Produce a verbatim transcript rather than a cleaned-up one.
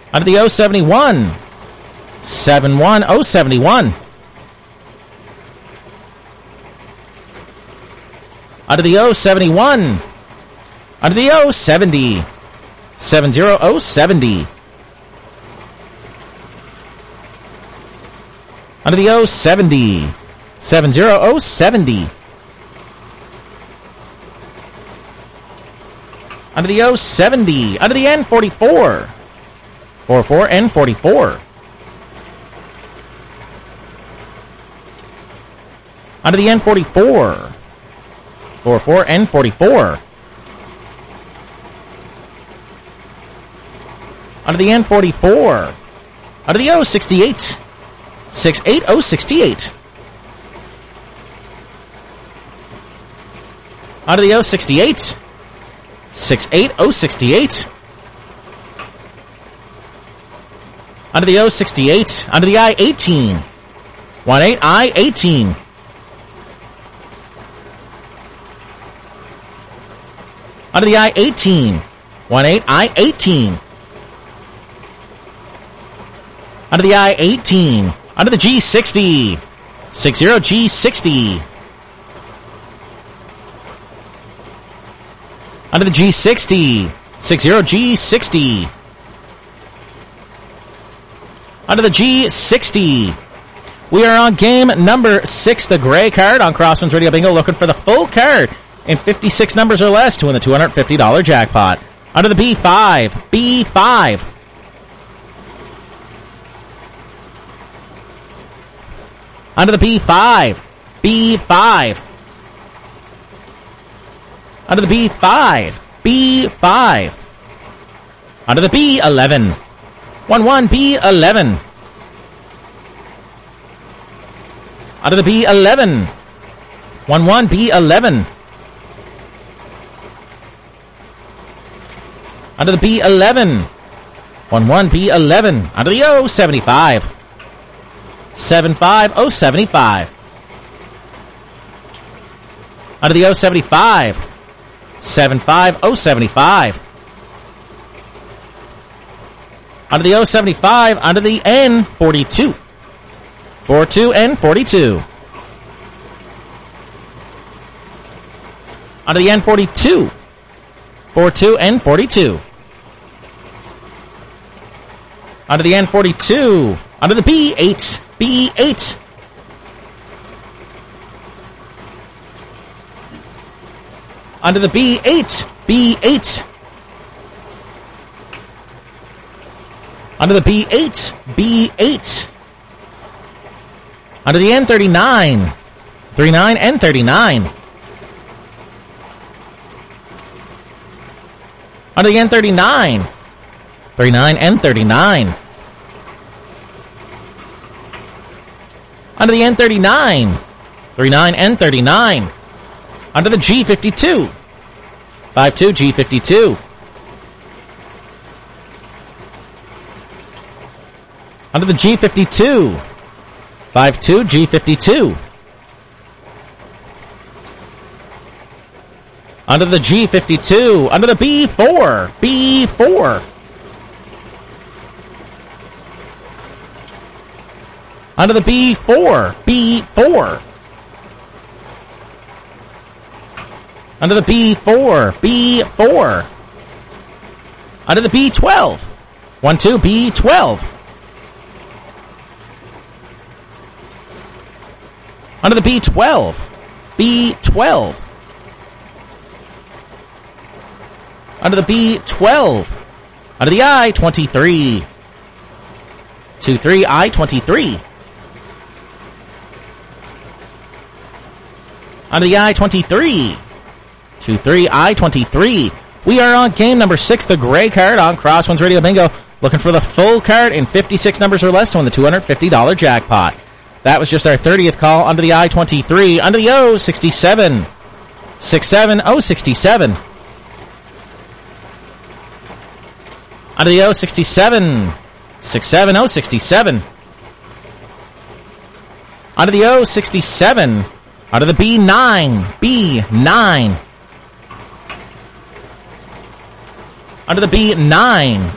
Under the O seventy-one. seven one oh seventy-one. Under the O seventy-one. Under the O seventy. seven zero oh seventy. Under the O seventy. seven zero oh seventy. Under the O seventy. Under the N forty-four. forty-four N forty-four. Under the N forty-four. forty-four N forty-four. Under the N forty-four. Under the O sixty-eight. sixty-eight oh sixty-eight. Under the O sixty-eight. sixty-eight oh sixty-eight. Under the O sixty-eight. Under the I eighteen. eighteen I eighteen. Under the I eighteen. eighteen I eighteen. Under the I eighteen. Under the G sixty. sixty G sixty. Under the G sixty. sixty G sixty. Under the G sixty. We are on game number six, the gray card on Crosswinds Radio Bingo, looking for the full card in fifty-six numbers or less to win the two hundred fifty dollars jackpot. Under the B five. B five. Under the B five. B five. Under the B five. B five. Under the B eleven. eleven B eleven. Under the B eleven. eleven B eleven. Under the B eleven. eleven B eleven. Under the O seventy-five. seventy-five oh seventy-five. Under the O seventy-five. seventy-five oh seventy-five. Under the O seventy-five. Under the N forty-two. forty-two N forty-two. Under the N forty-two. forty-two N forty-two. Under the N forty-two. Under the B eight. B eight. Under the B eight. B eight. Under the B eight. B eight. Under the N thirty-nine. thirty-nine N thirty-nine. Under the N thirty-nine. thirty-nine N thirty-nine. Under the N thirty-nine. thirty-nine N thirty-nine. Under the G fifty-two. fifty-two G fifty-two. Under the G fifty-two. fifty-two G fifty-two. Under the G fifty-two. Under the B four. B four. Under the B four. B four. Under the B four. B four. Under the B twelve. one two B twelve. Under the B twelve. B twelve. Under the B twelve. Under the I twenty-three. twenty-three I twenty-three. Under the I twenty-three. twenty-three I twenty-three. We are on game number six, the gray card on Crosswinds Radio Bingo, looking for the full card in fifty-six numbers or less to win the two hundred fifty dollars jackpot. That was just our thirtieth call under the I twenty-three. Under the O sixty-seven. sixty-seven oh sixty-seven. Under the O sixty-seven. sixty-seven oh sixty-seven. Under the O sixty-seven. Under the B nine. B nine. Under the B nine.